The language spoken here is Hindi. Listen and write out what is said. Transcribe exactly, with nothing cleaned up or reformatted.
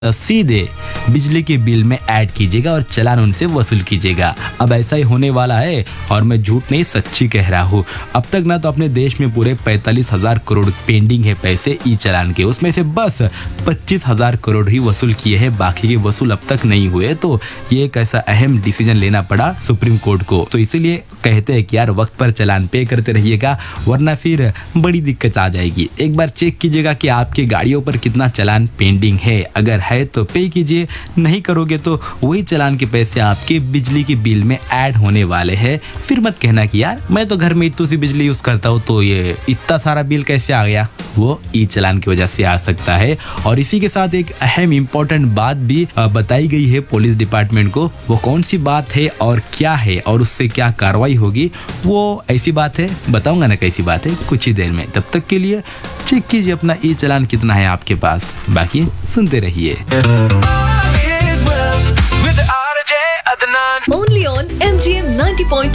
सीधे बिजली के बिल में ऐड कीजिएगा और चालान उनसे वसूल कीजिएगा। अब ऐसा ही होने वाला है और मैं झूठ नहीं सच्ची कह रहा हूँ। अब तक ना तो अपने देश में पूरे पैंतालीस हजार करोड़ पेंडिंग है पैसे ई चालान के, उसमें से बस पच्चीस हजार करोड़ ही वसूल किए हैं, बाकी के वसूल अब तक नहीं हुए। तो ये एक ऐसा अहम डिसीजन लेना पड़ा सुप्रीम कोर्ट को। तो इसीलिए कहते हैं कि यार वक्त पर चालान पे करते रहिएगा, वरना फिर बड़ी दिक्कत आ जाएगी। एक बार चेक कीजिएगा कि आपके गाड़ियों पर कितना चालान पेंडिंग है, अगर है तो पे कीजिए, नहीं करोगे तो वही चालान के पैसे आपके बिजली के बिल में ऐड होने वाले हैं। फिर मत कहना कि यार मैं तो घर में इतनी सी बिजली यूज करता हूँ तो ये इतना सारा बिल कैसे आ गया। वो ई चालान की वजह से आ सकता है। और इसी के साथ एक अहम इम्पोर्टेंट बात भी बताई गई है पुलिस डिपार्टमेंट को। वो कौन सी बात है और क्या है और उससे क्या कार्रवाई होगी, वो ऐसी बात है, बताऊंगा ना कैसी बात है कुछ ही देर में। तब तक के लिए चेक कीजिए अपना ई चालान कितना है आपके पास, बाकी सुनते रहिए। Only on M G M ninety point